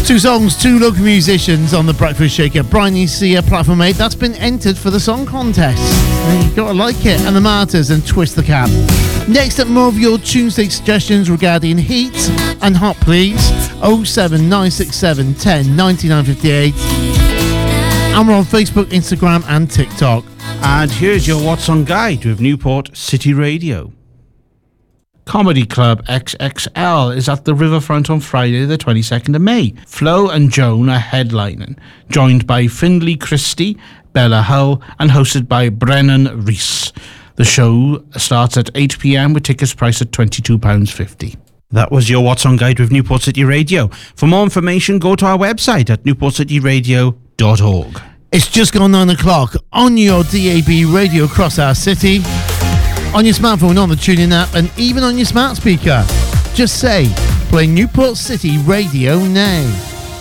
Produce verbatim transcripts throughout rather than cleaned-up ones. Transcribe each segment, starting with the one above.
Two songs, two local musicians on the Breakfast Shaker. Brian Isia, Platform eight, that's been entered for the song contest. You gotta like it. And the Martyrs and Twist the Cap. Next up, more of your Tuesday suggestions regarding heat and hot, please. oh seven nine six seven one oh nine nine five eight. And we're on Facebook, Instagram, and TikTok. And here's your What's On Guide with Newport City Radio. Comedy Club X X L is at the Riverfront on Friday the twenty-second of May. Flo and Joan are headlining, joined by Findlay Christie, Bella Hull, and hosted by Brennan Reese. The show starts at eight p.m. with tickets priced at twenty-two pounds fifty. That was your What's On Guide with Newport City Radio. For more information, go to our website at newport city radio dot org. It's just gone nine o'clock on your D A B radio across our city, on your smartphone, on the TuneIn app, and even on your smart speaker. Just say, play Newport City Radio now.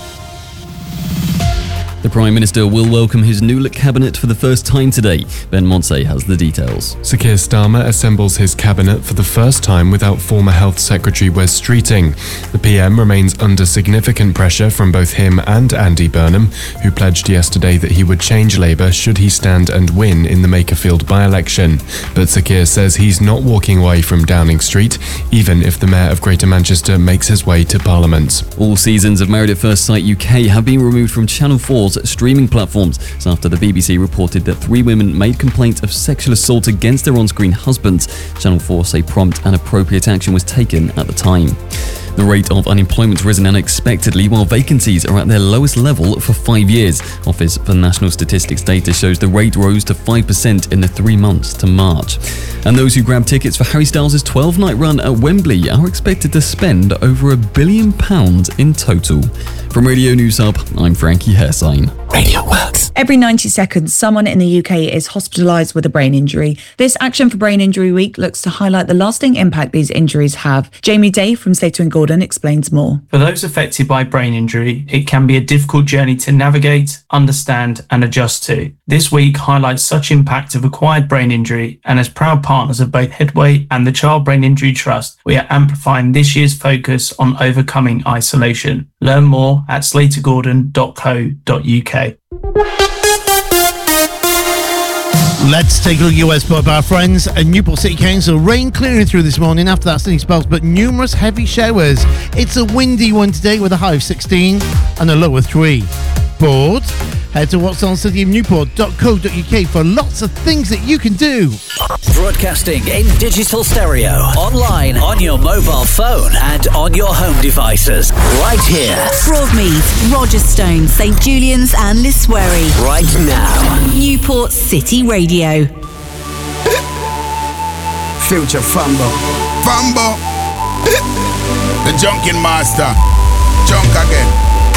The Prime Minister will welcome his new cabinet for the first time today. Ben Montse has the details. Sir Keir Starmer assembles his cabinet for the first time without former Health Secretary Wes Streeting. The P M remains under significant pressure from both him and Andy Burnham, who pledged yesterday that he would change Labour should he stand and win in the Makerfield by-election. But Sir Keir says he's not walking away from Downing Street, even if the Mayor of Greater Manchester makes his way to Parliament. All seasons of Married at First Sight U K have been removed from Channel four's streaming platforms after the B B C reported that three women made complaints of sexual assault against their on-screen husbands. Channel four say prompt and appropriate action was taken at the time. The rate of unemployment has risen unexpectedly while vacancies are at their lowest level for five years. Office for National Statistics data shows the rate rose to five percent in the three months to March. And those who grab tickets for Harry Styles' twelve-night run at Wembley are expected to spend over a billion pounds in total. From Radio News Hub, I'm Frankie Hairsign. Radio Works. Every ninety seconds, someone in the U K is hospitalised with a brain injury. This Action for Brain Injury Week looks to highlight the lasting impact these injuries have. Jamie Day from Slater and Gordon explains more. For those affected by brain injury, it can be a difficult journey to navigate, understand and adjust to. This week highlights such impact of acquired brain injury, and as proud partners of both Headway and the Child Brain Injury Trust, we are amplifying this year's focus on overcoming isolation. Learn more at slater gordon dot co dot uk. Let's take a look at your West Pub, our friends. A Newport City Council, rain clearing through this morning after that sunny spells, but numerous heavy showers. It's a windy one today with a high of sixteen and a low of three. Bored? Head to what's on city of newport dot co dot uk for lots of things that you can do. Broadcasting in digital stereo, online, on your mobile phone and on your home devices. Right here. Broadmead, Rogerstone, St Julian's and Liswery. Right now. Newport City Radio. Future Fambo. Fambo. The Junkin Master. Junk again.